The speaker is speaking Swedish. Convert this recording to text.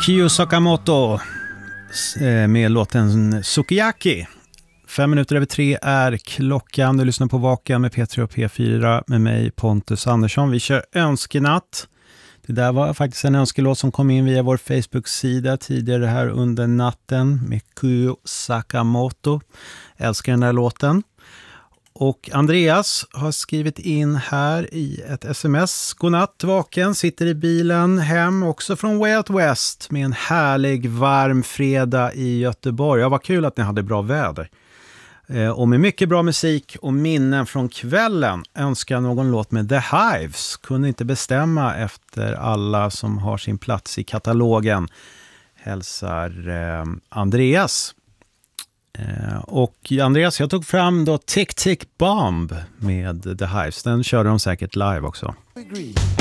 Kyo Sakamoto med låten Sukiyaki. 3:05 är klockan. Du lyssnar på Vaken med P3 och P4 med mig Pontus Andersson. Vi kör önskenatt. Det där var faktiskt en önskelåt som kom in via vår Facebook-sida tidigare här under natten med Kyo Sakamoto. Älskar den där låten. Och Andreas har skrivit in här i ett sms. Godnatt, vaken, sitter i bilen hem också från Way Out West med en härlig varm fredag i Göteborg. Ja, vad kul att ni hade bra väder. Och med mycket bra musik och minnen från kvällen önskar någon låt med The Hives. Kunde inte bestämma efter alla som har sin plats i katalogen. Hälsar Andreas. Och Andreas, jag tog fram då Tick Tick Bomb med The Hives. Den körde de säkert live också.